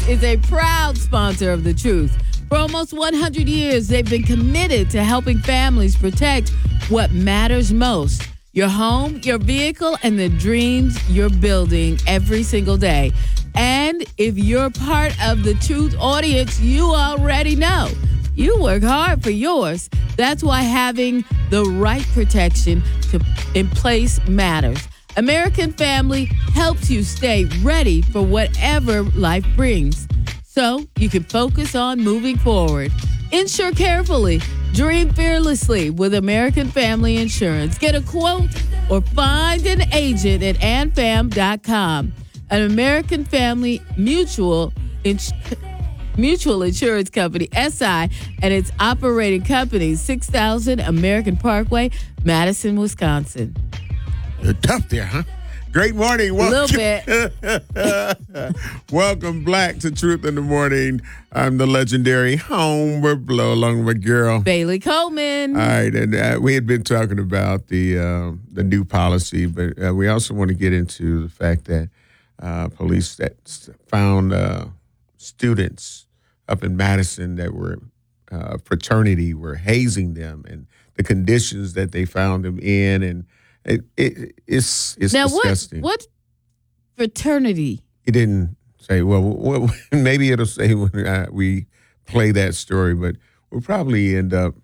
is a proud sponsor of The Truth. For almost 100 years, they've been committed to helping families protect what matters most: your home, your vehicle, and the dreams you're building every single day. And if you're part of the Truth audience, you already know. You work hard for yours. That's why having the right protection in place matters. American Family helps you stay ready for whatever life brings, so you can focus on moving forward. Insure carefully. Dream fearlessly with American Family Insurance. Get a quote or find an agent at anfam.com. An American Family Mutual Insurance Company, SI, and its operating company, 6000 American Parkway, Madison, Wisconsin. You're tough there, huh? Great morning. A little bit. Welcome, Black, to Truth in the Morning. I'm the legendary Homeward Blow, along with girl Bailey Coleman. All right, and we had been talking about the new policy, but we also want to get into the fact that police that found students up in Madison that were fraternity were hazing them, and the conditions that they found them in, and it's now, disgusting. What fraternity? It didn't say. Well, maybe it'll say when we play that story, but we'll probably end up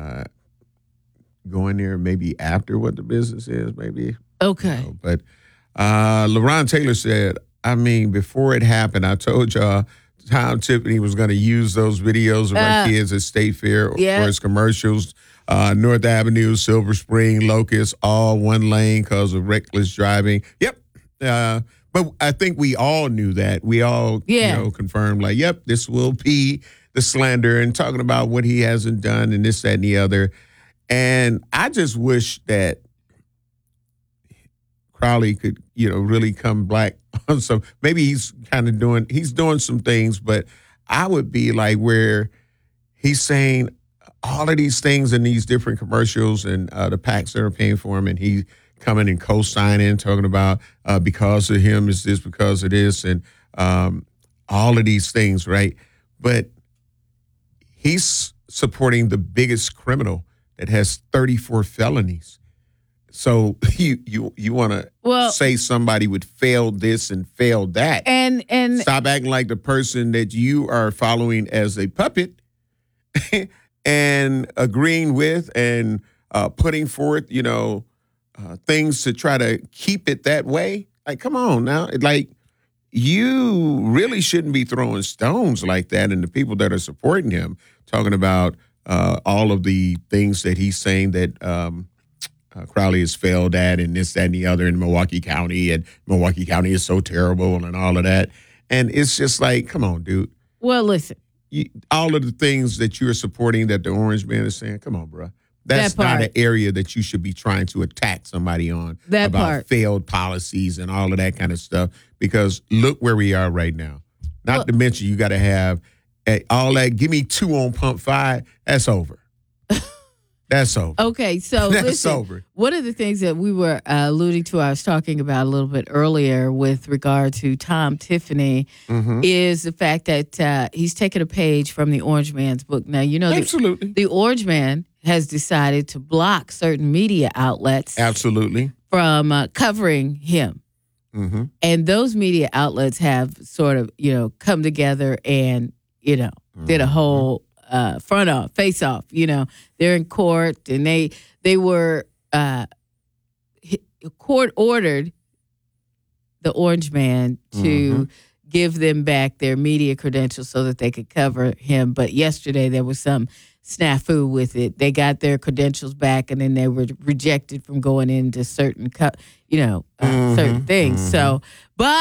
going there maybe after what the business is, maybe. Okay. But LaRon Taylor said, I mean, before it happened, I told y'all Tom Tiffany was going to use those videos of our kids at State Fair for his commercials. North Avenue, Silver Spring, Locust, all one lane because of reckless driving. Yep. But I think we all knew that. We all confirmed, like, yep, this will be the slander, and talking about what he hasn't done and this, that, and the other. And I just wish that Crowley could, really come black on some. Maybe he's kind of doing some things, but I would be like where he's saying all of these things in these different commercials and the PACs that are paying for him, and he coming and co-signing, talking about because of him is this, because of this, and all of these things, right? But he's supporting the biggest criminal that has 34 felonies. So you want to say somebody would fail this and fail that, and stop acting like the person that you are following as a puppet and agreeing with and putting forth, things to try to keep it that way. Like, come on now. Like, you really shouldn't be throwing stones like that. And the people that are supporting him, talking about all of the things that he's saying that Crowley has failed at, and this, that, and the other in Milwaukee County, and Milwaukee County is so terrible and all of that. And it's just like, come on, dude. Well, listen. All of the things that you're supporting that the Orange Man is saying, come on, bro. That's not an area that you should be trying to attack somebody on about failed policies and all of that kind of stuff, because look where we are right now. Not to mention you got to have all that, give me 2 on pump 5, that's over. That's over. Okay, so listen, over. One of the things that we were alluding to, I was talking about a little bit earlier with regard to Tom Tiffany, is the fact that he's taken a page from the Orange Man's book. Now, absolutely. The Orange Man has decided to block certain media outlets from covering him. Mm-hmm. And those media outlets have sort of, come together and, did a whole face off, they're in court, and they were court ordered the Orange Man to give them back their media credentials so that they could cover him. But yesterday there was some snafu with it. They got their credentials back, and then they were rejected from going into certain, certain things. So, but